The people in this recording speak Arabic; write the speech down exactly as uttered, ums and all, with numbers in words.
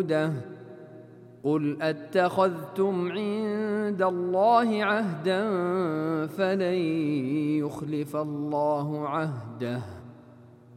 حدوده قل أتخذتم عند الله عهدا فلن يخلف الله عهده